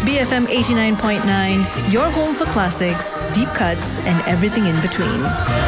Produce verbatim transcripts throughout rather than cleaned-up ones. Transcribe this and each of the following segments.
B F M eighty-nine point nine, your home for classics, deep cuts, and everything in between.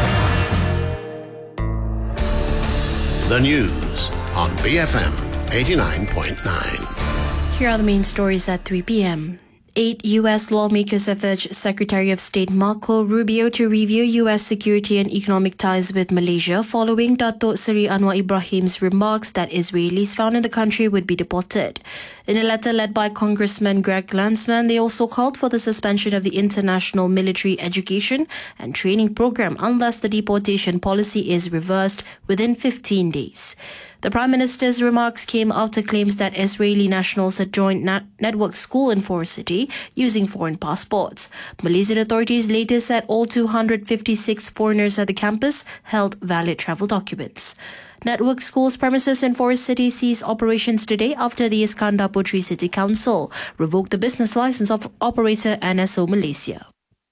The news on B F M eighty-nine point nine. Here are the main stories at three p.m. Eight U S lawmakers have urged Secretary of State Marco Rubio to review U S security and economic ties with Malaysia following Datuk Seri Anwar Ibrahim's remarks that Israelis found in the country would be deported. In a letter led by Congressman Greg Landsman, they also called for the suspension of the International Military Education and Training Program unless the deportation policy is reversed within fifteen days. The Prime Minister's remarks came after claims that Israeli nationals had joined nat- network school in Forest City using foreign passports. Malaysian authorities later said all two hundred fifty-six foreigners at the campus held valid travel documents. Network School's premises in Forest City ceased operations today after the Iskandar Puteri City Council revoked the business license of operator N S O Malaysia.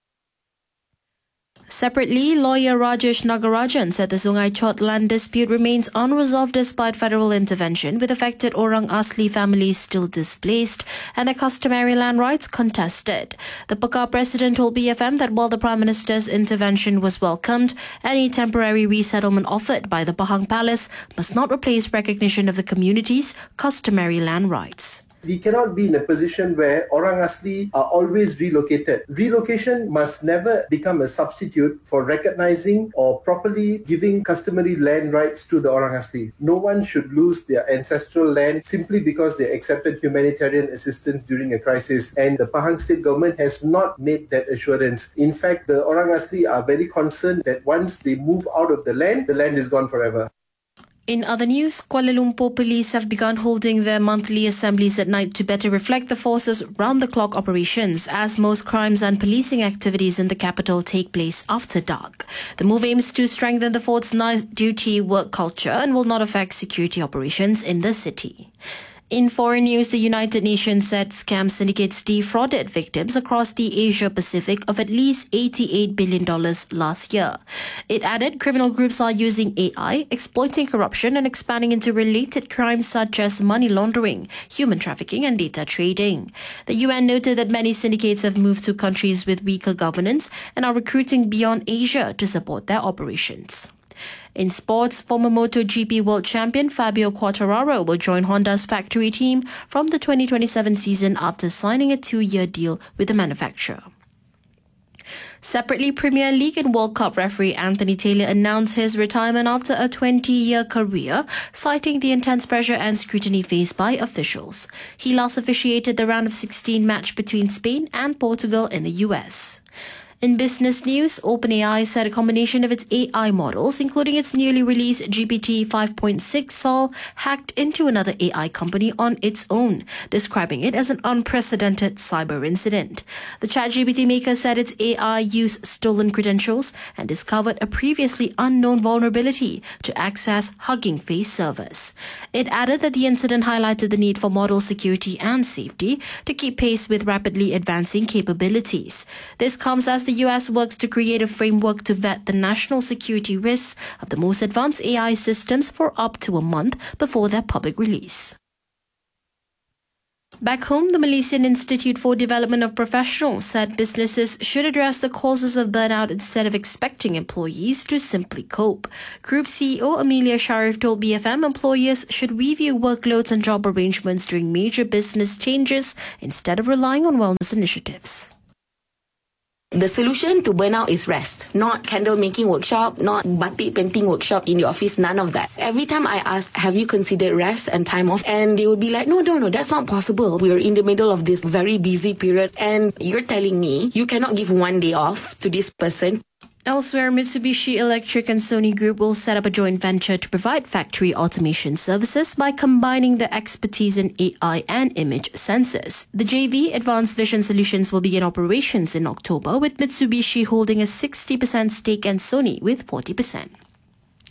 Separately, lawyer Rajesh Nagarajan said the Sungai Chot land dispute remains unresolved despite federal intervention, with affected Orang Asli families still displaced and their customary land rights contested. The Pekar president told B F M that while the Prime Minister's intervention was welcomed, any temporary resettlement offered by the Pahang Palace must not replace recognition of the community's customary land rights. We cannot be in a position where Orang Asli are always relocated. Relocation must never become a substitute for recognizing or properly giving customary land rights to the Orang Asli. No one should lose their ancestral land simply because they accepted humanitarian assistance during a crisis, and the Pahang State government has not made that assurance. In fact, the Orang Asli are very concerned that once they move out of the land, the land is gone forever. In other news, Kuala Lumpur police have begun holding their monthly assemblies at night to better reflect the force's round-the-clock operations, as most crimes and policing activities in the capital take place after dark. The move aims to strengthen the force's night duty work culture and will not affect security operations in the city. In foreign news, the United Nations said scam syndicates defrauded victims across the Asia-Pacific of at least eighty-eight billion dollars last year. It added criminal groups are using A I, exploiting corruption and expanding into related crimes such as money laundering, human trafficking and data trading. The U N noted that many syndicates have moved to countries with weaker governance and are recruiting beyond Asia to support their operations. In sports, former MotoGP world champion Fabio Quartararo will join Honda's factory team from the twenty twenty-seven season after signing a two-year deal with the manufacturer. Separately, Premier League and World Cup referee Anthony Taylor announced his retirement after a twenty-year career, citing the intense pressure and scrutiny faced by officials. He last officiated the round of sixteen match between Spain and Portugal in the U S. In business news, OpenAI said a combination of its A I models, including its newly released G P T five point six Sol, hacked into another A I company on its own, describing it as an unprecedented cyber incident. The ChatGPT maker said its A I used stolen credentials and discovered a previously unknown vulnerability to access Hugging Face servers. It added that the incident highlighted the need for model security and safety to keep pace with rapidly advancing capabilities. This comes as the U S works to create a framework to vet the national security risks of the most advanced A I systems for up to a month before their public release. Back home, the Malaysian Institute for Development of Professionals said businesses should address the causes of burnout instead of expecting employees to simply cope. Group C E O Amelia Sharif told B F M employers should review workloads and job arrangements during major business changes instead of relying on wellness initiatives. The solution to burnout is rest, not candle making workshop, not batik painting workshop in the office, none of that. Every time I ask, have you considered rest and time off? And they will be like, no, no, no, that's not possible. We're in the middle of this very busy period and you're telling me you cannot give one day off to this person. Elsewhere, Mitsubishi Electric and Sony Group will set up a joint venture to provide factory automation services by combining their expertise in A I and image sensors. The J V, Advanced Vision Solutions, will begin operations in October, with Mitsubishi holding a sixty percent stake and Sony with forty percent.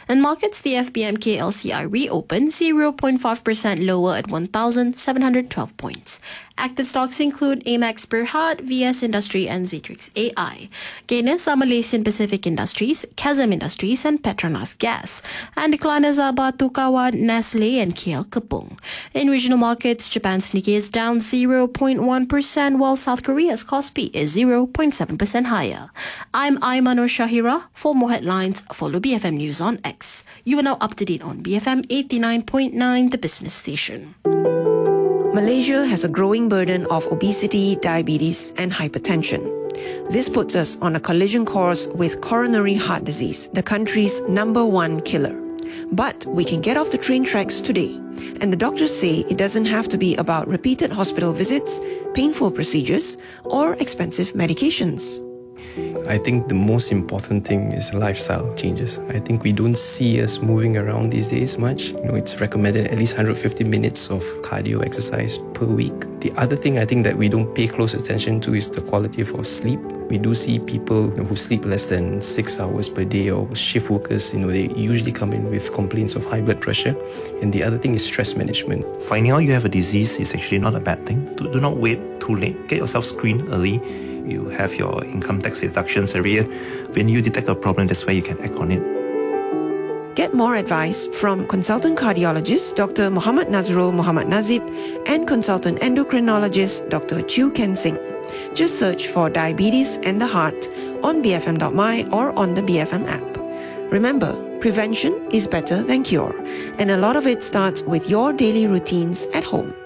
In markets, the F B M K L C I reopened zero point five percent lower at one thousand seven hundred twelve points. Active stocks include Amex Berhad, V S Industry and Zetrix A I. Gainers are Malaysian Pacific Industries, Kazem Industries and Petronas Gas. And decliners are Batu Kawat, Nestle and K L Kapung. In regional markets, Japan's Nikkei is down zero point one percent while South Korea's Kospi is zero point seven percent higher. I'm Aymanur Shahira. For more headlines, follow B F M News on X. You are now up to date on B F M eighty-nine point nine, the business station. Malaysia has a growing burden of obesity, diabetes and hypertension. This puts us on a collision course with coronary heart disease, the country's number one killer. But we can get off the train tracks today. And the doctors say it doesn't have to be about repeated hospital visits, painful procedures or expensive medications. I think the most important thing is lifestyle changes. I think we don't see us moving around these days much. You know, it's recommended at least one hundred fifty minutes of cardio exercise per week. The other thing I think that we don't pay close attention to is the quality of our sleep. We do see people, you know, who sleep less than six hours per day, or shift workers, you know, they usually come in with complaints of high blood pressure. And the other thing is stress management. Finding out you have a disease is actually not a bad thing. Do, do not wait too late. Get yourself screened early. You have your income tax deductions every year. When you detect a problem, that's where you can act on it. Get more advice from consultant cardiologist Doctor Muhammad Nazrul Muhammad Nazib and consultant endocrinologist Doctor Chew Ken Singh. Just search for Diabetes and the Heart on B F M dot my or on the B F M app. Remember, prevention is better than cure, and a lot of it starts with your daily routines at home.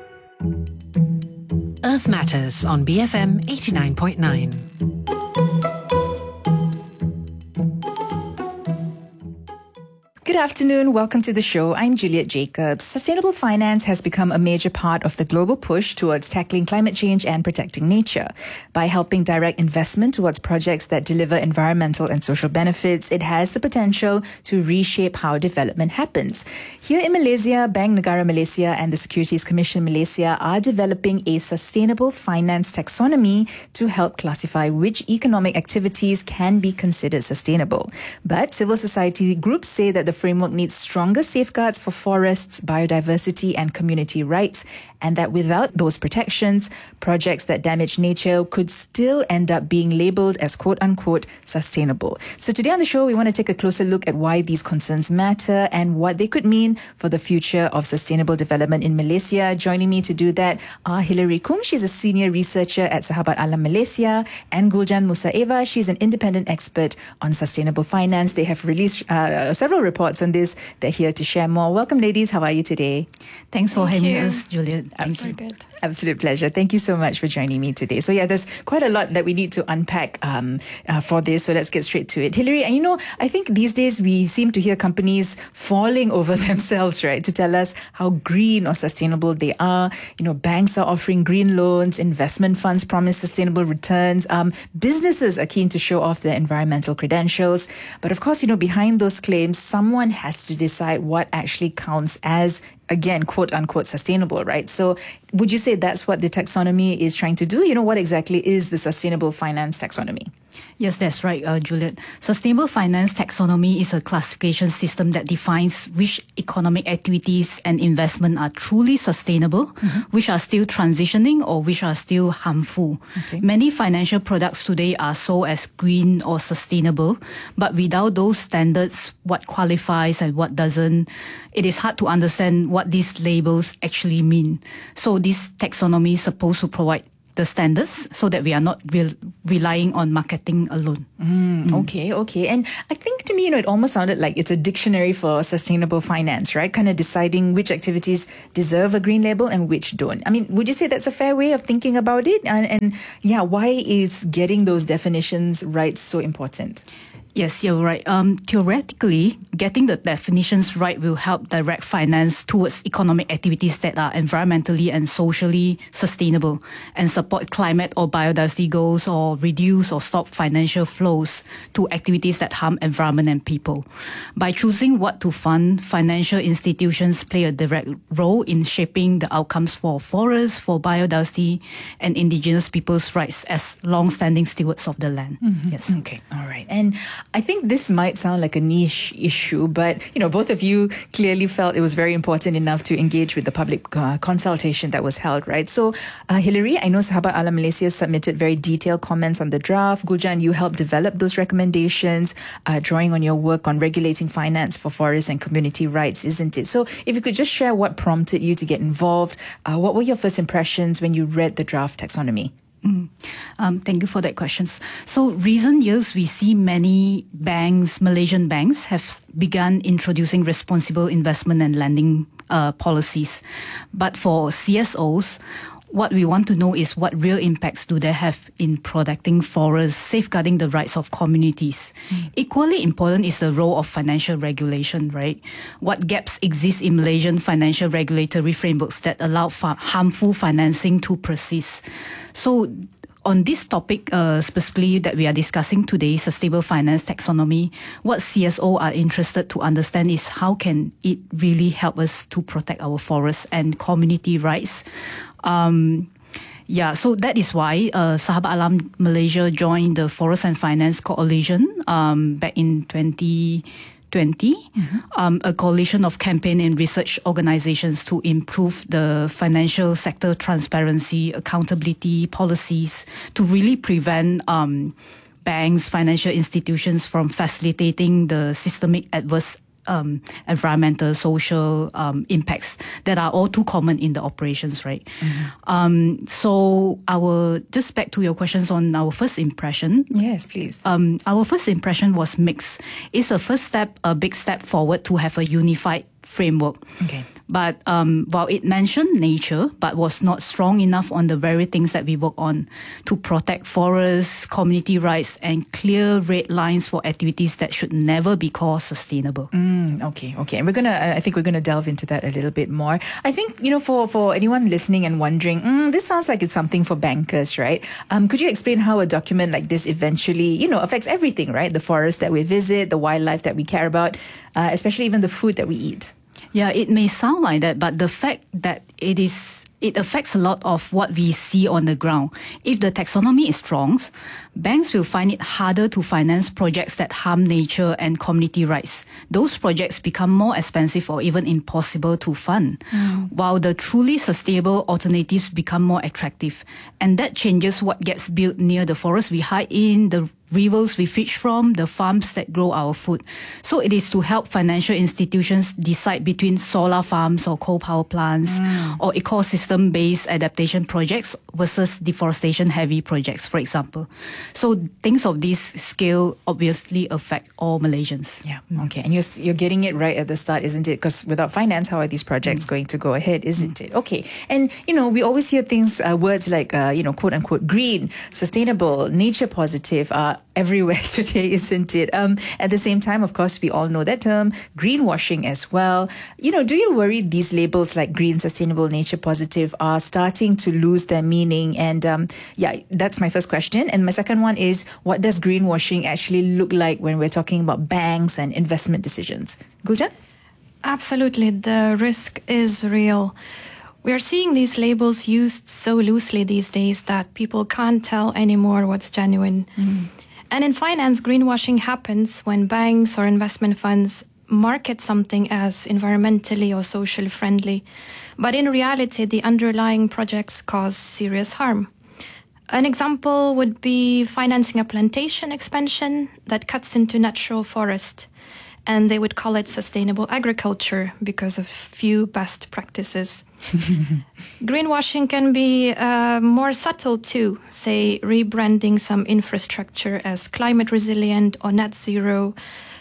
Earth Matters on B F M eighty-nine point nine. Good afternoon. Welcome to the show. I'm Juliet Jacobs. Sustainable finance has become a major part of the global push towards tackling climate change and protecting nature. By helping direct investment towards projects that deliver environmental and social benefits, it has the potential to reshape how development happens. Here in Malaysia, Bank Negara Malaysia and the Securities Commission Malaysia are developing a sustainable finance taxonomy to help classify which economic activities can be considered sustainable. But civil society groups say that the framework needs stronger safeguards for forests, biodiversity and community rights, and that without those protections, projects that damage nature could still end up being labelled as quote-unquote sustainable. So today on the show, we want to take a closer look at why these concerns matter and what they could mean for the future of sustainable development in Malaysia. Joining me to do that are Hilary Kung. She's a senior researcher at Sahabat Alam Malaysia, and Guljan Musaeva. She's an independent expert on sustainable finance. They have released uh, several reports on this. They're here to share more. Welcome, ladies. How are you today? Thanks for Thank having you. us, Juliet. Absolute, good. Absolute pleasure. Thank you so much for joining me today. So yeah, there's quite a lot that we need to unpack um, uh, for this. So let's get straight to it. Hilary, and you know, I think these days we seem to hear companies falling over themselves, right, to tell us how green or sustainable they are. You know, banks are offering green loans, investment funds promise sustainable returns. Um, businesses are keen to show off their environmental credentials. But of course, you know, behind those claims, someone has to decide what actually counts as, again, quote unquote, sustainable, right? So would you say that's what the taxonomy is trying to do? You know, what exactly is the sustainable finance taxonomy? Yes, that's right, uh, Juliet. Sustainable finance taxonomy is a classification system that defines which economic activities and investment are truly sustainable, mm-hmm. which are still transitioning, or which are still harmful. Okay. Many financial products today are sold as green or sustainable, but without those standards, what qualifies and what doesn't, it is hard to understand what these labels actually mean. So this taxonomy is supposed to provide the standards so that we are not re- relying on marketing alone. Mm, mm. Okay, okay. And I think to me, you know, it almost sounded like it's a dictionary for sustainable finance, right? Kind of deciding which activities deserve a green label and which don't. I mean, would you say that's a fair way of thinking about it? And, and yeah, why is getting those definitions right so important? Yes, you're right. Um, theoretically, getting the definitions right will help direct finance towards economic activities that are environmentally and socially sustainable and support climate or biodiversity goals, or reduce or stop financial flows to activities that harm environment and people. By choosing what to fund, financial institutions play a direct role in shaping the outcomes for forests, for biodiversity, and indigenous people's rights as long-standing stewards of the land. Mm-hmm. Yes. Okay. All right. And I think this might sound like a niche issue, but you know, both of you clearly felt it was very important enough to engage with the public uh, consultation that was held, right? So, uh, Hillary, I know Sahabat Alam Malaysia submitted very detailed comments on the draft. Guljan, you helped develop those recommendations, uh, drawing on your work on regulating finance for forests and community rights, isn't it? So, if you could just share what prompted you to get involved, uh, what were your first impressions when you read the draft taxonomy? Mm. Um, thank you for that question. So recent years, we see many banks, Malaysian banks, have begun introducing responsible investment and lending uh, policies. But for C S Os, what we want to know is what real impacts do they have in protecting forests, safeguarding the rights of communities. Mm. Equally important is the role of financial regulation, right? What gaps exist in Malaysian financial regulatory frameworks that allow fa- harmful financing to persist? So, on this topic uh, specifically that we are discussing today, sustainable finance taxonomy, what C S O are interested to understand is how can it really help us to protect our forests and community rights. Um, yeah, so that is why uh, Sahabat Alam Malaysia joined the Forest and Finance Coalition um, back in twenty twenty, mm-hmm. um, a coalition of campaign and research organizations to improve the financial sector transparency, accountability policies, to really prevent um, banks, financial institutions from facilitating the systemic adverse Um, environmental, social um, impacts that are all too common in the operations, right? Mm-hmm. Um, so our, just back to your questions on our first impression. Yes, please. Um, our first impression was mixed. It's a first step, a big step forward to have a unified framework. Okay. But um, while it mentioned nature, but was not strong enough on the very things that we work on to protect forests, community rights, and clear red lines for activities that should never be called sustainable. Mm, okay, okay. And we're gonna, I think we're gonna delve into that a little bit more. I think, you know, for, for anyone listening and wondering, mm, this sounds like it's something for bankers, right? Um, could you explain how a document like this eventually, you know, affects everything, right? The forest that we visit, the wildlife that we care about, uh, especially even the food that we eat. Yeah, it may sound like that, but the fact that it is, it affects a lot of what we see on the ground. If the taxonomy is strong, banks will find it harder to finance projects that harm nature and community rights. Those projects become more expensive or even impossible to fund, mm. while the truly sustainable alternatives become more attractive. And that changes what gets built near the forest we hide in, the rivers we fish from, the farms that grow our food. So it is to help financial institutions decide between solar farms or coal power plants mm. or ecosystem-based adaptation projects versus deforestation-heavy projects, for example. So things of this scale obviously affect all Malaysians. Yeah, okay. And you're, you're getting it right at the start, isn't it? Because without finance, how are these projects mm. going to go ahead, isn't mm. it? Okay. And, you know, we always hear things, uh, words like, uh, you know, quote unquote, green, sustainable, nature positive, uh, everywhere today, isn't it? Um, at the same time, of course, we all know that term, greenwashing as well. You know, do you worry these labels like green, sustainable, nature positive are starting to lose their meaning? And um, yeah, that's my first question. And my second one is, what does greenwashing actually look like when we're talking about banks and investment decisions? Guljan? Absolutely. The risk is real. We are seeing these labels used so loosely these days that people can't tell anymore what's genuine. Mm. And in finance, greenwashing happens when banks or investment funds market something as environmentally or socially friendly. But in reality, the underlying projects cause serious harm. An example would be financing a plantation expansion that cuts into natural forest. And they would call it sustainable agriculture because of few best practices. Greenwashing can be uh, more subtle too, say rebranding some infrastructure as climate resilient or net zero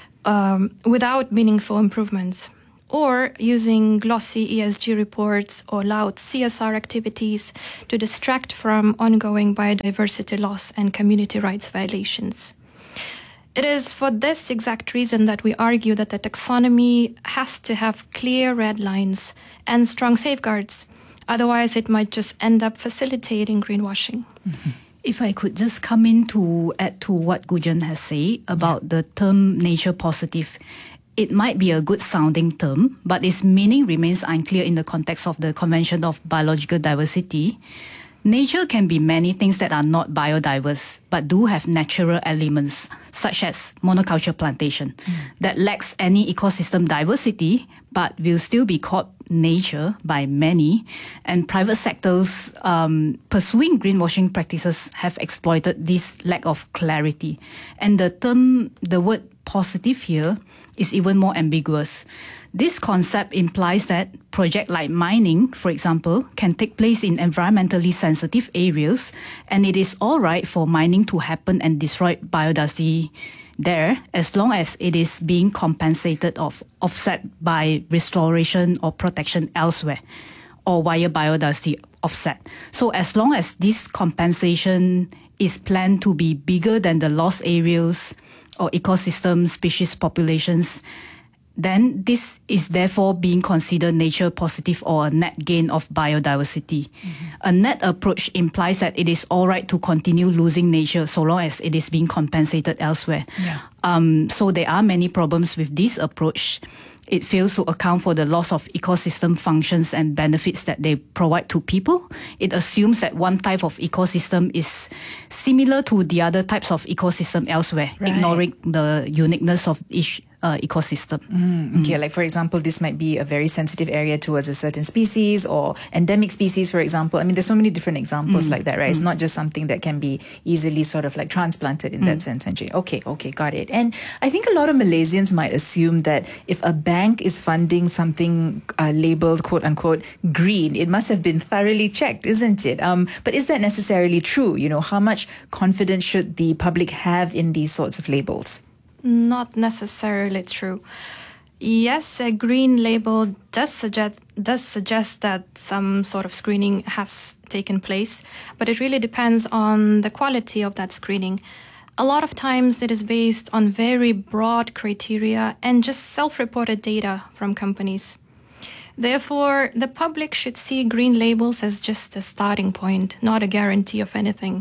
um, without meaningful improvements, or using glossy E S G reports or loud C S R activities to distract from ongoing biodiversity loss and community rights violations. It is for this exact reason that we argue that the taxonomy has to have clear red lines and strong safeguards. Otherwise, it might just end up facilitating greenwashing. Mm-hmm. If I could just come in to add to what Guljan has said about yeah. the term nature positive. It might be a good sounding term, but its meaning remains unclear in the context of the Convention of Biological Diversity. Nature can be many things that are not biodiverse, but do have natural elements, such as monoculture plantation, mm. that lacks any ecosystem diversity, but will still be called nature by many. And private sectors um, pursuing greenwashing practices have exploited this lack of clarity. And the term, the word positive here is even more ambiguous. This concept implies that projects like mining, for example, can take place in environmentally sensitive areas, and it is all right for mining to happen and destroy biodiversity there, as long as it is being compensated or offset by restoration or protection elsewhere, or via biodiversity offset. So as long as this compensation is planned to be bigger than the lost areas or ecosystem species populations, then this is therefore being considered nature positive or a net gain of biodiversity. Mm-hmm. A net approach implies that it is all right to continue losing nature so long as it is being compensated elsewhere. Yeah. Um, so there are many problems with this approach. It fails to account for the loss of ecosystem functions and benefits that they provide to people. It assumes that one type of ecosystem is similar to the other types of ecosystem elsewhere, right, ignoring the uniqueness of each uh, ecosystem. Mm, okay, mm. like for example, this might be a very sensitive area towards a certain species or endemic species, for example. I mean, there's so many different examples mm. like that, right? Mm. It's not just something that can be easily sort of like transplanted in mm. that sense. Okay, okay, got it. And I think a lot of Malaysians might assume that if a bank is funding something uh, labeled quote unquote green, it must have been thoroughly checked, isn't it? Um, but is that necessarily true? You know, how much confidence should the public have in these sorts of labels? Not necessarily true. Yes, a green label does suggest does suggest that some sort of screening has taken place, but it really depends on the quality of that screening. A lot of times it is based on very broad criteria and just self-reported data from companies. Therefore, the public should see green labels as just a starting point, not a guarantee of anything.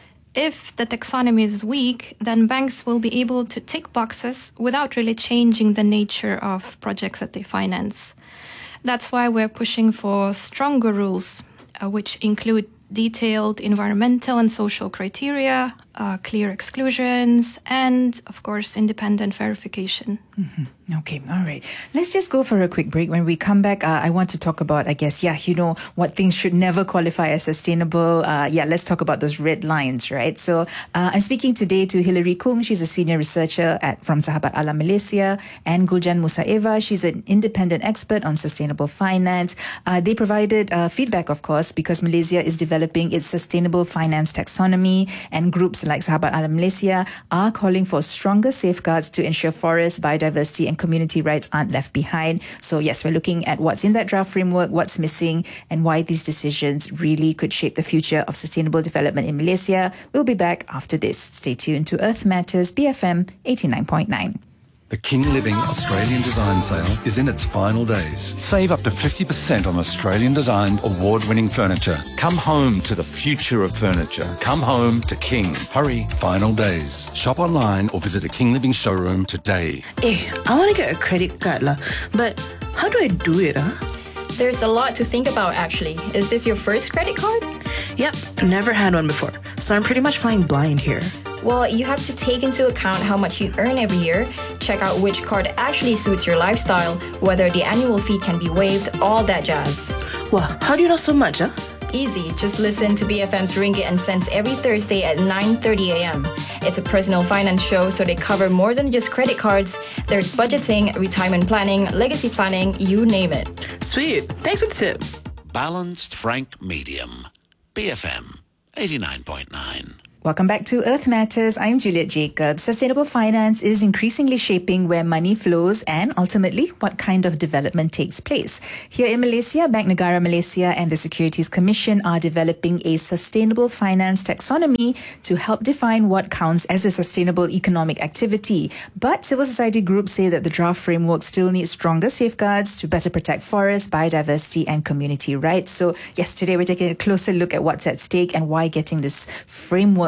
If the taxonomy is weak, then banks will be able to tick boxes without really changing the nature of projects that they finance. That's why we're pushing for stronger rules, uh, which include detailed environmental and social criteria, uh, clear exclusions, and, of course, independent verification. Mm-hmm. Okay, all right. Let's just go for a quick break. When we come back, uh, I want to talk about, I guess, yeah, you know, what things should never qualify as sustainable. Uh, yeah, let's talk about those red lines, right? So uh, I'm speaking today to Hilary Kung. She's a senior researcher at from Sahabat Alam Malaysia, and Guljan Musaeva. She's an independent expert on sustainable finance. Uh, they provided uh, feedback, of course, because Malaysia is developing its sustainable finance taxonomy, and groups like Sahabat Alam Malaysia are calling for stronger safeguards to ensure forests, biodiversity, and community rights aren't left behind. So yes, we're looking at what's in that draft framework, what's missing, and why these decisions really could shape the future of sustainable development in Malaysia. We'll be back after this. Stay tuned to Earth Matters, B F M eighty-nine point nine. The King Living Australian Design Sale is in its final days. Save up to fifty percent on Australian designed award-winning furniture. Come home to the future of furniture. Come home to King. Hurry, final days. Shop online or visit a King Living showroom today. Eh, I want to get a credit card, lah, but how do I do it? Huh? There's a lot to think about, actually. Is this your first credit card? Yep, never had one before, so I'm pretty much flying blind here. Well, you have to take into account how much you earn every year, check out which card actually suits your lifestyle, whether the annual fee can be waived, all that jazz. Wow, how do you know so much, huh? Easy, just listen to B F M's Ringgit and Cents every Thursday at nine thirty a.m. It's a personal finance show, so they cover more than just credit cards. There's budgeting, retirement planning, legacy planning, you name it. Sweet, thanks for the tip. Balanced Frank Medium. B F M eighty-nine point nine. Welcome back to Earth Matters. I'm Juliet Jacobs. Sustainable finance is increasingly shaping where money flows and ultimately what kind of development takes place. Here in Malaysia, Bank Negara Malaysia and the Securities Commission are developing a sustainable finance taxonomy to help define what counts as a sustainable economic activity. But civil society groups say that the draft framework still needs stronger safeguards to better protect forests, biodiversity and community rights. So yes, today we're taking a closer look at what's at stake and why getting this framework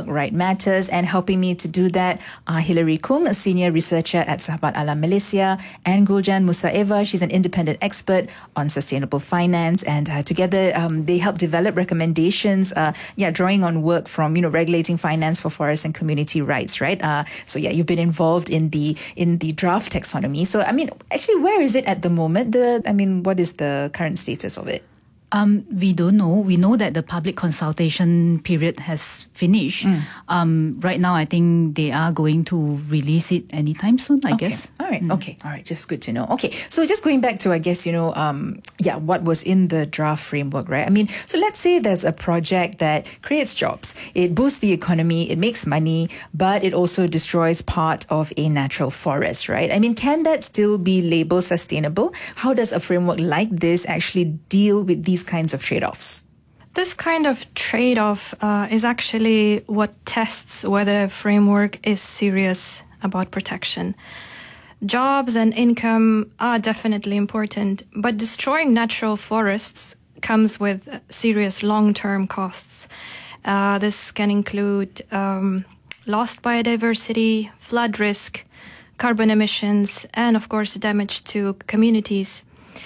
framework Right Matters, and helping me to do that are Hilary Kung, a senior researcher at Sahabat Alam Malaysia, and Guljan Musaeva. She's an independent expert on sustainable finance, and uh, together um, they help develop recommendations, uh, yeah, drawing on work from, you know, regulating finance for forest and community rights, right? Uh, so yeah, you've been involved in the in the draft taxonomy. So I mean, actually, where is it at the moment? The I mean, what is the current status of it? Um, we don't know. We know that the public consultation period has finished. Mm. Um, right now, I think they are going to release it anytime soon, I okay. guess. All right. Mm. Okay. All right. Just good to know. Okay. So just going back to, I guess, you know, um, yeah, what was in the draft framework, right? I mean, so let's say there's a project that creates jobs. It boosts the economy. It makes money, but it also destroys part of a natural forest, right? I mean, can that still be labeled sustainable? How does a framework like this actually deal with these kinds of trade-offs? This kind of trade-off uh, is actually what tests whether a framework is serious about protection. Jobs and income are definitely important, but destroying natural forests comes with serious long-term costs. Uh, this can include um, lost biodiversity, flood risk, carbon emissions, and of course damage to communities.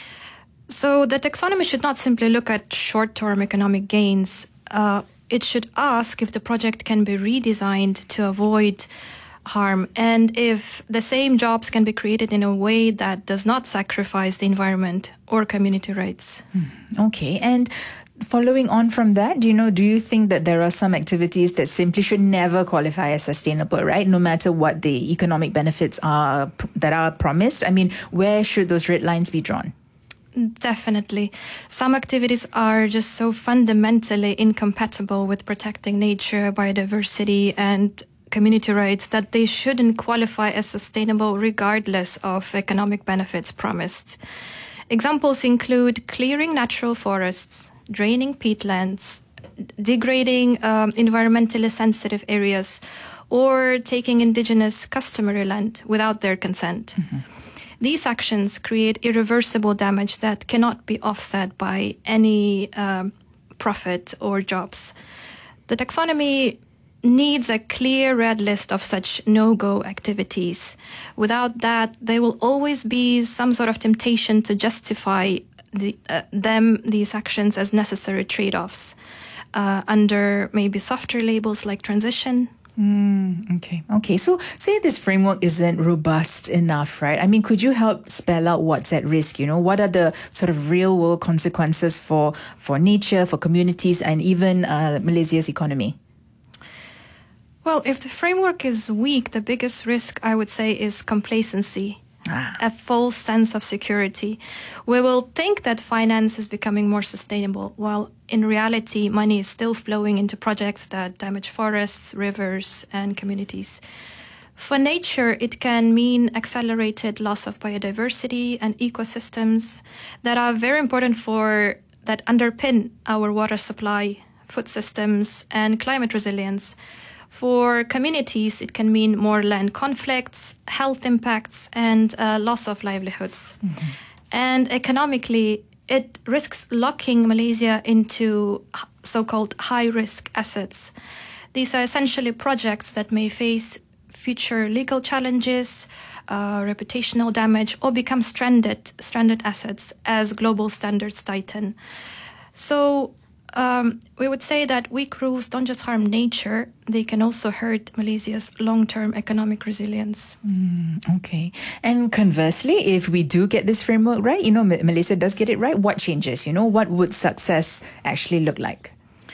So the taxonomy should not simply look at short-term economic gains. Uh, it should ask if the project can be redesigned to avoid harm, and if the same jobs can be created in a way that does not sacrifice the environment or community rights. Okay, and following on from that, do you know, do you think that there are some activities that simply should never qualify as sustainable, right? No matter what the economic benefits are that are promised? I mean, where should those red lines be drawn? Definitely. Some activities are just so fundamentally incompatible with protecting nature, biodiversity, and community rights that they shouldn't qualify as sustainable regardless of economic benefits promised. Examples include clearing natural forests, draining peatlands, degrading um, environmentally sensitive areas, or taking indigenous customary land without their consent. Mm-hmm. These actions create irreversible damage that cannot be offset by any um, profit or jobs. The taxonomy needs a clear red list of such no-go activities. Without that, there will always be some sort of temptation to justify the, uh, them, these actions, as necessary trade-offs uh, under maybe softer labels like transition. Mm, okay. Okay. So say this framework isn't robust enough, right? I mean, could you help spell out what's at risk? You know, what are the sort of real world consequences for, for nature, for communities, and even uh, Malaysia's economy? Well, if the framework is weak, the biggest risk, I would say, is complacency. Ah. A false sense of security. We will think that finance is becoming more sustainable, while in reality, money is still flowing into projects that damage forests, rivers, and communities. For nature, it can mean accelerated loss of biodiversity and ecosystems that are very important for, that underpin our water supply, food systems, and climate resilience. For communities, it can mean more land conflicts, health impacts, and uh, loss of livelihoods. Mm-hmm. And economically, it risks locking Malaysia into so-called high-risk assets. These are essentially projects that may face future legal challenges, uh, reputational damage, or become stranded, stranded assets as global standards tighten. So Um, we would say that weak rules don't just harm nature, they can also hurt Malaysia's long-term economic resilience. Mm, okay. And conversely, if we do get this framework right, you know, M- Malaysia does get it right, what changes? You know, what would success actually look like?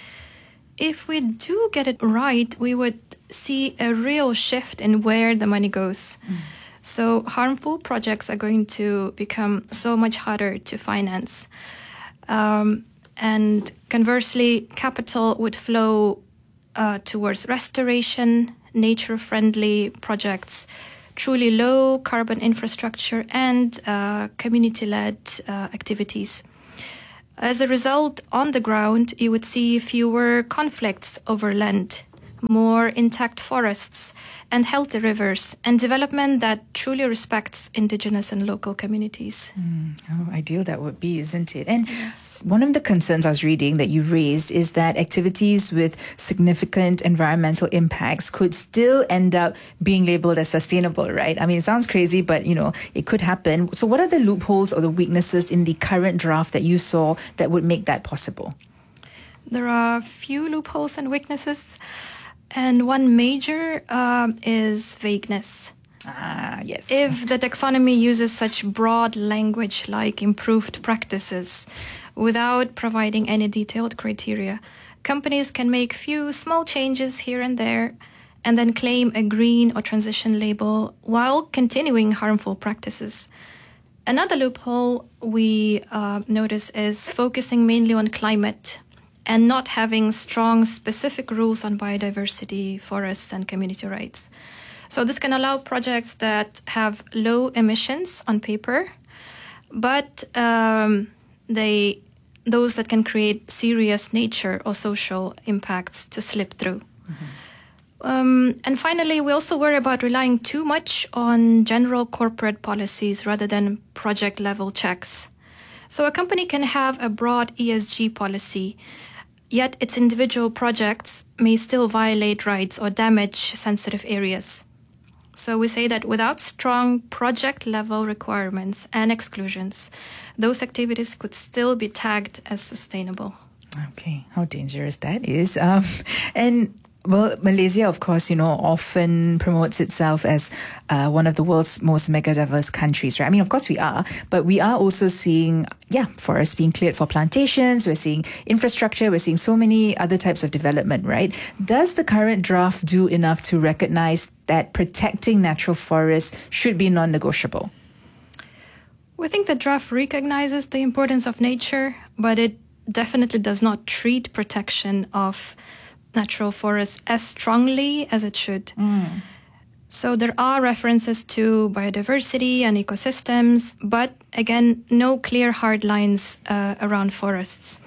If we do get it right, we would see a real shift in where the money goes. Mm. So harmful projects are going to become so much harder to finance. Um, And conversely, capital would flow uh, towards restoration, nature-friendly projects, truly low-carbon infrastructure, and uh, community-led uh, activities. As a result, on the ground, you would see fewer conflicts over land, more intact forests, and healthy rivers, and development that truly respects indigenous and local communities. Mm, how ideal that would be, isn't it? And yes. One of the concerns I was reading that you raised is that activities with significant environmental impacts could still end up being labeled as sustainable, right? I mean, it sounds crazy, but, you know, it could happen. So what are the loopholes or the weaknesses in the current draft that you saw that would make that possible? There are a few loopholes and weaknesses. And one major um, is vagueness. Ah, yes. If the taxonomy uses such broad language like improved practices without providing any detailed criteria, companies can make few small changes here and there and then claim a green or transition label while continuing harmful practices. Another loophole we uh, notice is focusing mainly on climate and not having strong specific rules on biodiversity, forests, and community rights. So this can allow projects that have low emissions on paper, but um, they those that can create serious nature or social impacts to slip through. Mm-hmm. Um, and finally, we also worry about relying too much on general corporate policies rather than project-level checks. So a company can have a broad E S G policy, yet its individual projects may still violate rights or damage sensitive areas. So we say that without strong project-level requirements and exclusions, those activities could still be tagged as sustainable. Okay, how dangerous that is. Um, and well, Malaysia, of course, you know, often promotes itself as uh, one of the world's most mega-diverse countries, right? I mean, of course we are, but we are also seeing, yeah, forests being cleared for plantations. We're seeing infrastructure. We're seeing so many other types of development, right? Does the current draft do enough to recognize that protecting natural forests should be non-negotiable? We think the draft recognizes the importance of nature, but it definitely does not treat protection of natural forests as strongly as it should. Mm. So there are references to biodiversity and ecosystems, but again, no clear hard lines uh, around forests.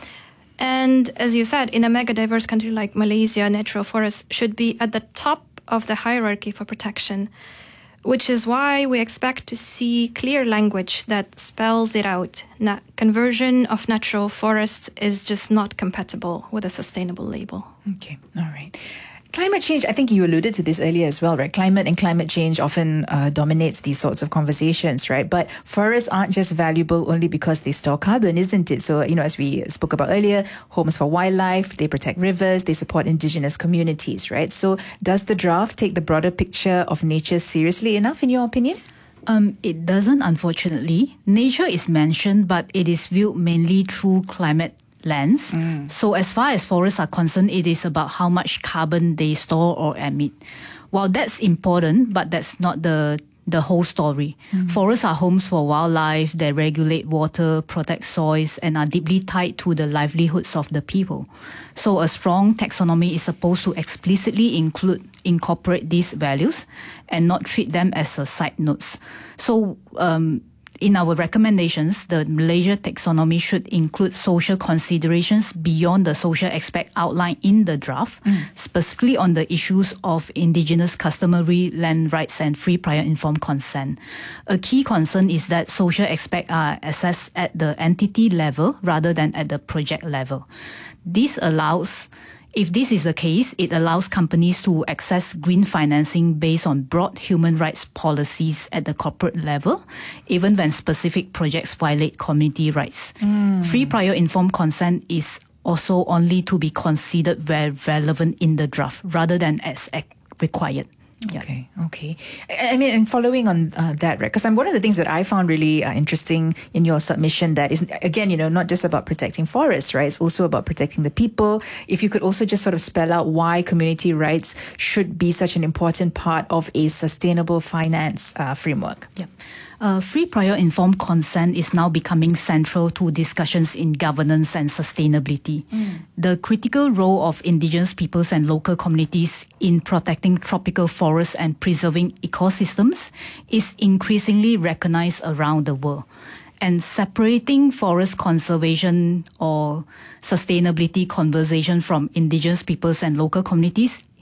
And as you said, in a mega diverse country like Malaysia, natural forests should be at the top of the hierarchy for protection, which is why we expect to see clear language that spells it out. Na- conversion of natural forests is just not compatible with a sustainable label. Okay, all right. Climate change, I think you alluded to this earlier as well, right? Climate and climate change often uh, dominates these sorts of conversations, right? But forests aren't just valuable only because they store carbon, isn't it? So, you know, as we spoke about earlier, homes for wildlife, they protect rivers, they support indigenous communities, right? So does the draft take the broader picture of nature seriously enough, in your opinion? Um, it doesn't, unfortunately. Nature is mentioned, but it is viewed mainly through climate lens. Mm. So as far as forests are concerned, it is about how much carbon they store or emit. While that's important, but that's not the the whole story. Mm. Forests are homes for wildlife, they regulate water, protect soils, and are deeply tied to the livelihoods of the people. So a strong taxonomy is supposed to explicitly include, incorporate these values and not treat them as a side notes. So, um, in our recommendations, the Malaysia taxonomy should include social considerations beyond the social aspect outlined in the draft, mm. specifically on the issues of indigenous customary land rights and free prior informed consent. A key concern is that social aspects are assessed at the entity level rather than at the project level. This allows If this is the case, it allows companies to access green financing based on broad human rights policies at the corporate level, even when specific projects violate community rights. Mm. Free prior informed consent is also only to be considered where relevant in the draft rather than as required. Okay, yeah. okay. I mean, and following on uh, that, right, because one of the things that I found really uh, interesting in your submission that is, again, you know, not just about protecting forests, right? It's also about protecting the people. If you could also just sort of spell out why community rights should be such an important part of a sustainable finance uh, framework. Yeah. Uh, free prior informed consent is now becoming central to discussions in governance and sustainability. Mm. The critical role of indigenous peoples and local communities in protecting tropical forests and preserving ecosystems is increasingly recognized around the world. And separating forest conservation or sustainability conversation from indigenous peoples and local communities